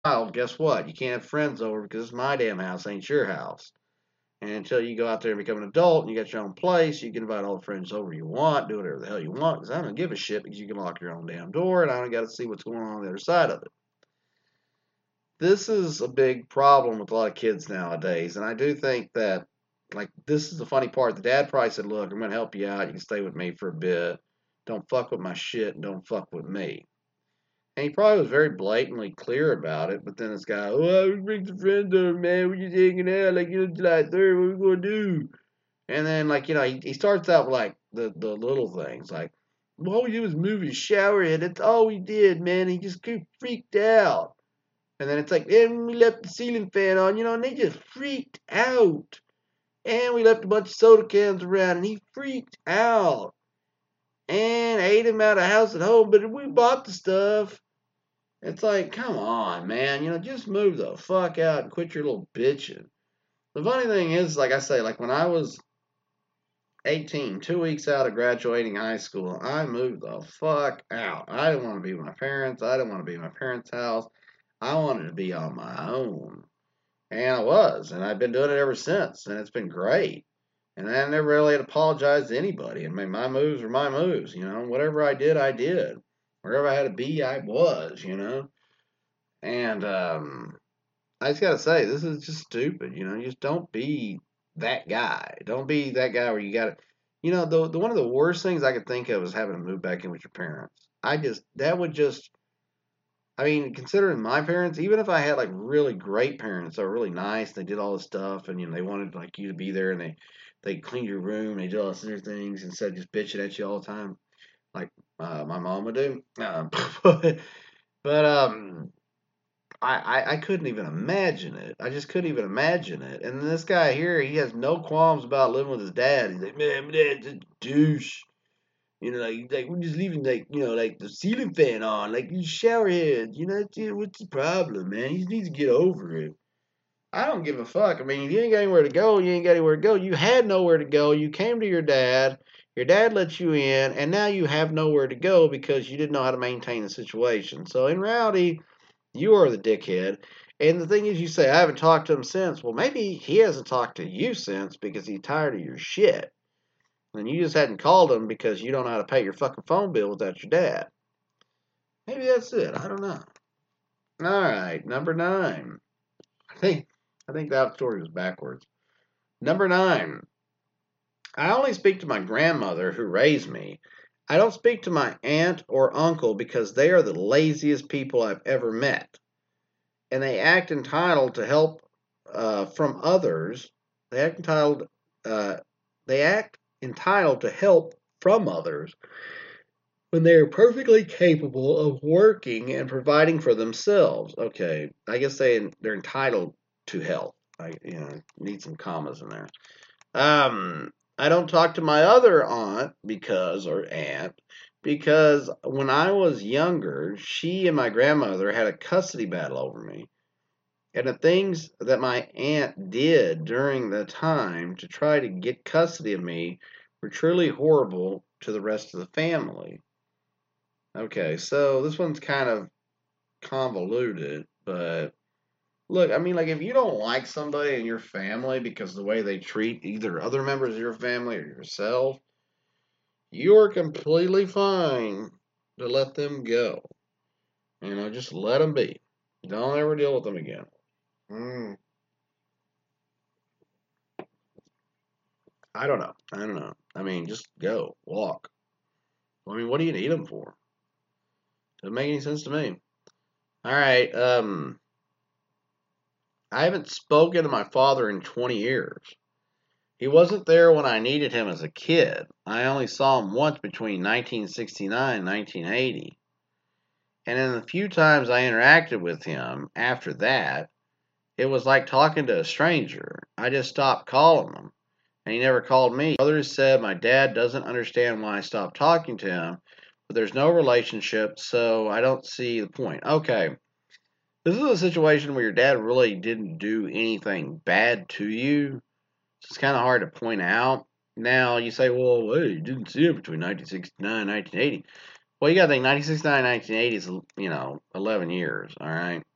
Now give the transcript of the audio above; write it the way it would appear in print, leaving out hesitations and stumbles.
Well, guess what? You can't have friends over because it's my damn house, ain't your house. And until you go out there and become an adult and you got your own place, you can invite all the friends over you want, do whatever the hell you want, because I don't give a shit because you can lock your own damn door and I don't got to see what's going on the other side of it. This is a big problem with a lot of kids nowadays, and I do think that, like, this is the funny part. The dad probably said, "Look, I'm going to help you out. You can stay with me for a bit. Don't fuck with my shit and don't fuck with me." And he probably was very blatantly clear about it, but then this guy, "Oh, we bring some friends over, man. We're just hanging out, like, July 3rd, what we going to do?" And then, like, he starts out with, like, the little things, like, "Well, all we did was move his shower head. That's all we did, man. He just freaked out." And then it's like, "And we left the ceiling fan on, and they just freaked out. And we left a bunch of soda cans around, and he freaked out. And I ate him out of house at home, but we bought the stuff." It's like, come on, man. Just move the fuck out and quit your little bitching. The funny thing is, like I say, like when I was 18, 2 weeks out of graduating high school, I moved the fuck out. I didn't want to be with my parents. I didn't want to be in my parents' house. I wanted to be on my own. And I was. And I've been doing it ever since. And it's been great. And I never really had to apologize to anybody. I mean, my moves were my moves. Whatever I did, I did. Wherever I had to be, I was. And I just gotta say, this is just stupid. Just don't be that guy. Don't be that guy where you gotta. The one of the worst things I could think of is having to move back in with your parents. That would just. I mean, considering my parents, even if I had like really great parents that were really nice, they did all this stuff, and they wanted like you to be there, and they cleaned your room, they did all these other things instead of just bitching at you all the time, like my mom would do. But I couldn't even imagine it. I just couldn't even imagine it. And this guy here, he has no qualms about living with his dad. He's like, "Man, my dad's a douche. Like we're just leaving like the ceiling fan on, like these shower heads. What's the problem, man? He just needs to get over it." I don't give a fuck. I mean, if you ain't got anywhere to go, you ain't got anywhere to go. You had nowhere to go. You came to your dad. Your dad let you in, and now you have nowhere to go because you didn't know how to maintain the situation. So in reality, you are the dickhead. And the thing is, you say, "I haven't talked to him since." Well, maybe he hasn't talked to you since because he's tired of your shit. And you just hadn't called him because you don't know how to pay your fucking phone bill without your dad. Maybe that's it. I don't know. All right, number 9. I think I think that story was backwards. Number 9. I only speak to my grandmother who raised me. I don't speak to my aunt or uncle because they are the laziest people I've ever met. And they act entitled to help from others. They act entitled. Uh, they act entitled to help from others when they are perfectly capable of working and providing for themselves. Okay, I guess they're entitled to help. I need some commas in there. I don't talk to my other aunt because when I was younger, she and my grandmother had a custody battle over me. And the things that my aunt did during the time to try to get custody of me were truly horrible to the rest of the family. Okay, so this one's kind of convoluted, but look, I mean, like, if you don't like somebody in your family because of the way they treat either other members of your family or yourself, you are completely fine to let them go. Just let them be. Don't ever deal with them again. Mm, I don't know. I don't know. I mean, just go, walk. I mean, what do you need them for? Doesn't make any sense to me. All right. I haven't spoken to my father in 20 years. He wasn't there when I needed him as a kid. I only saw him once between 1969 and 1980. And in the few times I interacted with him after that, it was like talking to a stranger. I just stopped calling him, and he never called me. Others said my dad doesn't understand why I stopped talking to him, but there's no relationship, so I don't see the point. Okay, this is a situation where your dad really didn't do anything bad to you, so it's kind of hard to point out. Now, you say, "Well, wait, you didn't see him between 1969 and 1980. Well, you got to think 1969 and 1980 is, 11 years, all right?